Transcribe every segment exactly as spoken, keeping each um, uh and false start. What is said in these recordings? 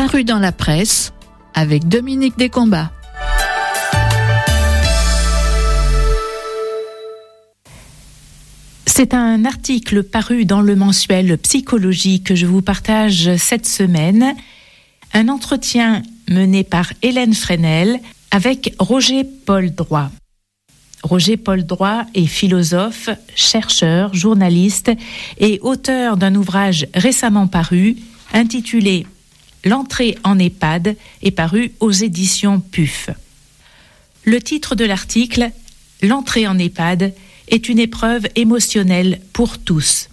paru dans la presse avec Dominique Descombats. C'est un article paru dans le mensuel Psychologie que je vous partage cette semaine. Un entretien mené par Hélène Fresnel avec Roger Paul Droit. Roger Paul Droit est philosophe, chercheur, journaliste et auteur d'un ouvrage récemment paru intitulé « L'entrée en EHPAD » est paru aux éditions P U F. Le titre de l'article « L'entrée en EHPAD » est une épreuve émotionnelle pour tous.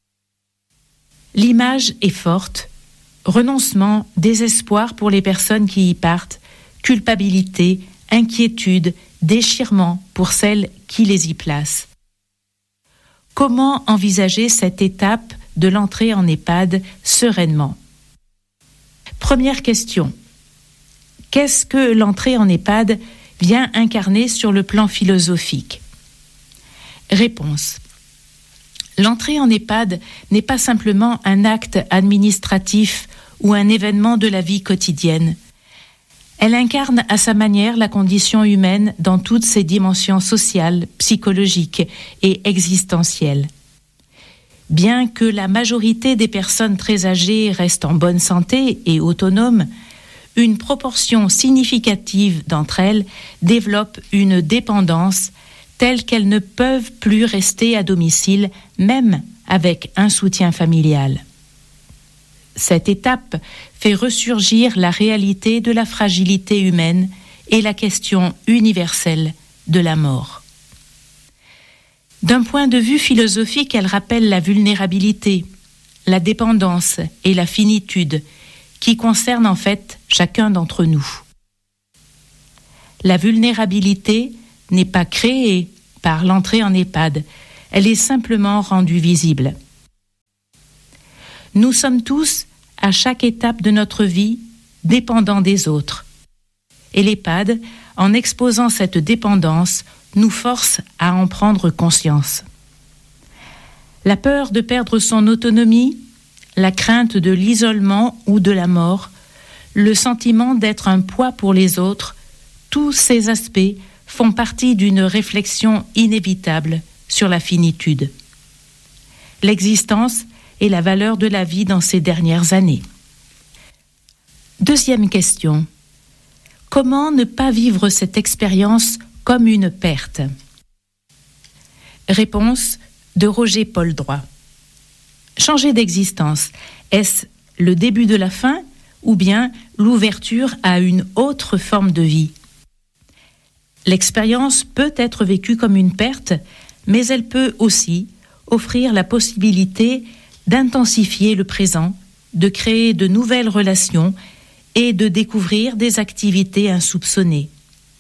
L'image est forte, renoncement, désespoir pour les personnes qui y partent, culpabilité, inquiétude, déchirement pour celles qui les y placent. Comment envisager cette étape de l'entrée en EHPAD sereinement ? Première question. Qu'est-ce que l'entrée en EHPAD vient incarner sur le plan philosophique ? Réponse. L'entrée en EHPAD n'est pas simplement un acte administratif ou un événement de la vie quotidienne. Elle incarne à sa manière la condition humaine dans toutes ses dimensions sociales, psychologiques et existentielles. Bien que la majorité des personnes très âgées restent en bonne santé et autonomes, une proportion significative d'entre elles développe une dépendance telles qu'elles ne peuvent plus rester à domicile, même avec un soutien familial. Cette étape fait ressurgir la réalité de la fragilité humaine et la question universelle de la mort. D'un point de vue philosophique, elle rappelle la vulnérabilité, la dépendance et la finitude qui concernent en fait chacun d'entre nous. La vulnérabilité n'est pas créée par l'entrée en EHPAD, elle est simplement rendue visible. Nous sommes tous, à chaque étape de notre vie, dépendants des autres. Et l'EHPAD, en exposant cette dépendance, nous force à en prendre conscience. La peur de perdre son autonomie, la crainte de l'isolement ou de la mort, le sentiment d'être un poids pour les autres, tous ces aspects font partie d'une réflexion inévitable sur la finitude, l'existence et la valeur de la vie dans ces dernières années. Deuxième question. Comment ne pas vivre cette expérience comme une perte ? Réponse de Roger Paul Droit. Changer d'existence, est-ce le début de la fin ou bien l'ouverture à une autre forme de vie ? L'expérience peut être vécue comme une perte, mais elle peut aussi offrir la possibilité d'intensifier le présent, de créer de nouvelles relations et de découvrir des activités insoupçonnées.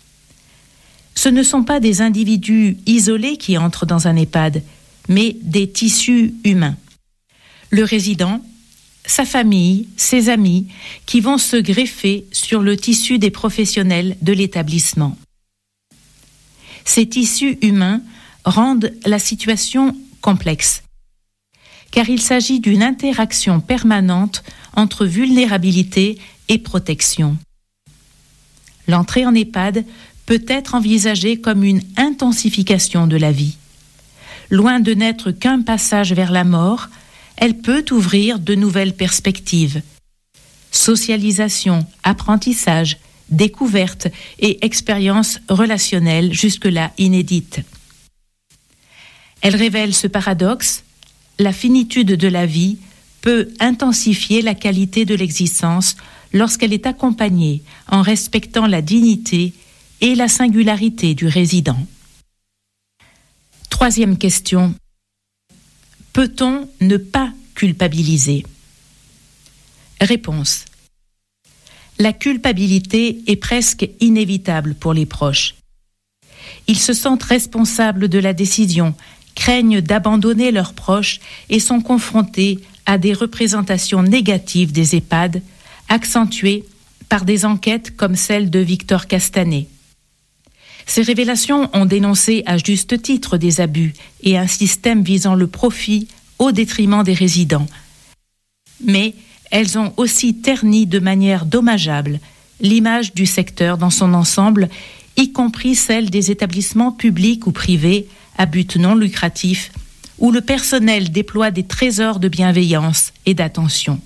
Ce ne sont pas des individus isolés qui entrent dans un EHPAD, mais des tissus humains. Le résident, sa famille, ses amis, qui vont se greffer sur le tissu des professionnels de l'établissement. Ces tissus humains rendent la situation complexe, car il s'agit d'une interaction permanente entre vulnérabilité et protection. L'entrée en EHPAD peut être envisagée comme une intensification de la vie. Loin de n'être qu'un passage vers la mort, elle peut ouvrir de nouvelles perspectives. Socialisation, apprentissage, découverte et expériences relationnelles jusque-là inédites. Elle révèle ce paradoxe, la finitude de la vie peut intensifier la qualité de l'existence lorsqu'elle est accompagnée en respectant la dignité et la singularité du résident. Troisième question. Peut-on ne pas culpabiliser ? Réponse. La culpabilité est presque inévitable pour les proches. Ils se sentent responsables de la décision, craignent d'abandonner leurs proches et sont confrontés à des représentations négatives des EHPAD, accentuées par des enquêtes comme celle de Victor Castanet. Ces révélations ont dénoncé à juste titre des abus et un système visant le profit au détriment des résidents. Mais elles ont aussi terni de manière dommageable l'image du secteur dans son ensemble, y compris celle des établissements publics ou privés à but non lucratif, où le personnel déploie des trésors de bienveillance et d'attention.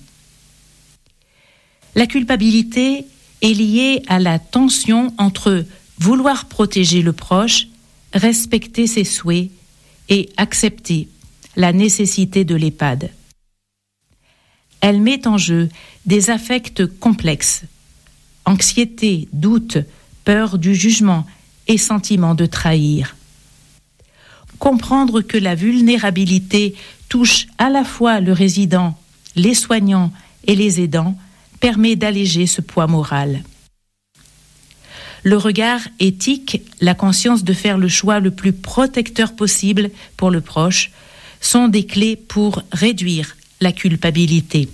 La culpabilité est liée à la tension entre vouloir protéger le proche, respecter ses souhaits et accepter la nécessité de l'EHPAD. Elle met en jeu des affects complexes, anxiété, doute, peur du jugement et sentiment de trahir. Comprendre que la vulnérabilité touche à la fois le résident, les soignants et les aidants permet d'alléger ce poids moral. Le regard éthique, la conscience de faire le choix le plus protecteur possible pour le proche sont des clés pour réduire la culpabilité.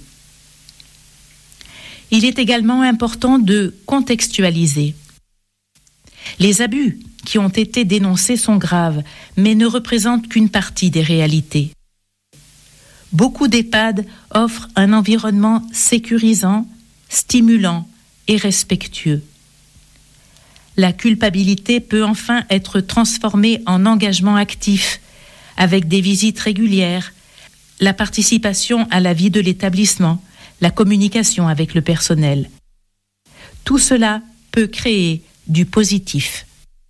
Il est également important de contextualiser. Les abus qui ont été dénoncés sont graves, mais ne représentent qu'une partie des réalités. Beaucoup d'EHPAD offrent un environnement sécurisant, stimulant et respectueux. La culpabilité peut enfin être transformée en engagement actif, avec des visites régulières, la participation à la vie de l'établissement, la communication avec le personnel. Tout cela peut créer du positif.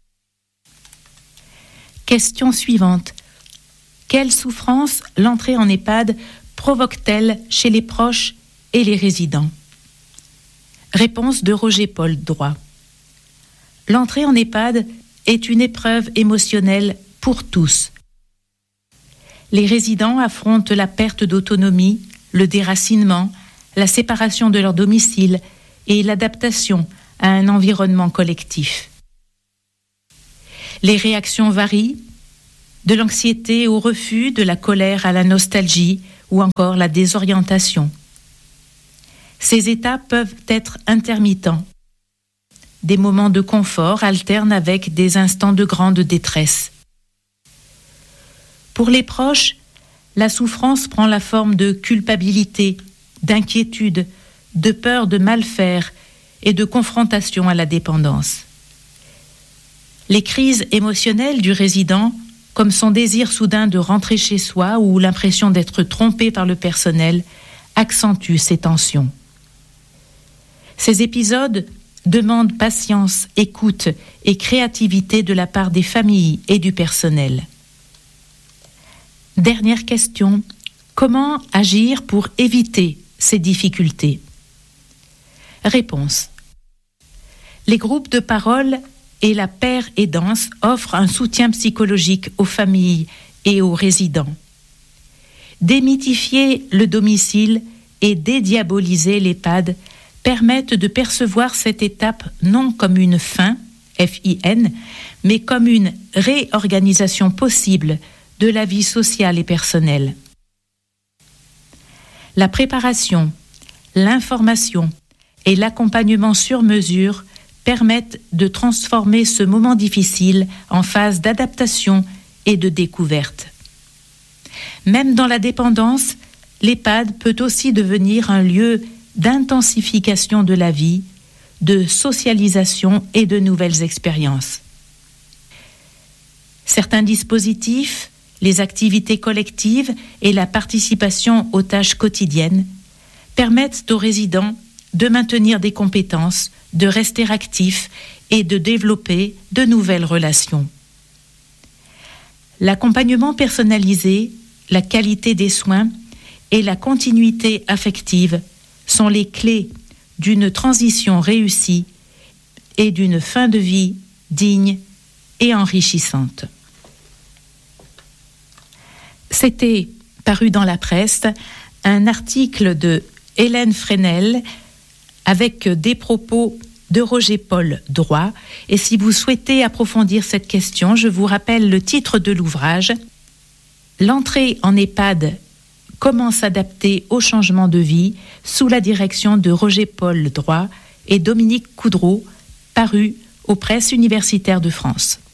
Question suivante. Quelle souffrance l'entrée en EHPAD provoque-t-elle chez les proches et les résidents? Réponse de Roger-Paul Droit. L'entrée en EHPAD est une épreuve émotionnelle pour tous. Les résidents affrontent la perte d'autonomie, le déracinement, la séparation de leur domicile et l'adaptation à un environnement collectif. Les réactions varient, de l'anxiété au refus, de la colère à la nostalgie ou encore la désorientation. Ces états peuvent être intermittents. Des moments de confort alternent avec des instants de grande détresse. Pour les proches, la souffrance prend la forme de culpabilité, d'inquiétude, de peur de mal faire et de confrontation à la dépendance. Les crises émotionnelles du résident, comme son désir soudain de rentrer chez soi ou l'impression d'être trompé par le personnel, accentuent ces tensions. Ces épisodes demandent patience, écoute et créativité de la part des familles et du personnel. Dernière question. Comment agir pour éviter ces difficultés? Réponse. Les groupes de parole et la paire aidance offrent un soutien psychologique aux familles et aux résidents. Démythifier le domicile et dédiaboliser l'EHPAD permettent de percevoir cette étape non comme une fin, F I N, mais comme une réorganisation possible de la vie sociale et personnelle. La préparation, l'information et l'accompagnement sur mesure permettent de transformer ce moment difficile en phase d'adaptation et de découverte. Même dans la dépendance, l'EHPAD peut aussi devenir un lieu d'intensification de la vie, de socialisation et de nouvelles expériences. Certains dispositifs, les activités collectives et la participation aux tâches quotidiennes permettent aux résidents de maintenir des compétences, de rester actifs et de développer de nouvelles relations. L'accompagnement personnalisé, la qualité des soins et la continuité affective sont les clés d'une transition réussie et d'une fin de vie digne et enrichissante. C'était paru dans la presse un article de Hélène Fresnel avec des propos de Roger-Paul Droit. Et si vous souhaitez approfondir cette question, je vous rappelle le titre de l'ouvrage « L'entrée en EHPAD, comment s'adapter au changement de vie » sous la direction de Roger-Paul Droit et Dominique Coudreau, paru aux Presses universitaires de France.